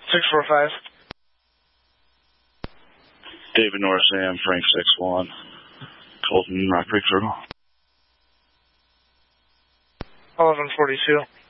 645. David North Sam, Frank 61. Colton, Rock Creek Circle. 1142.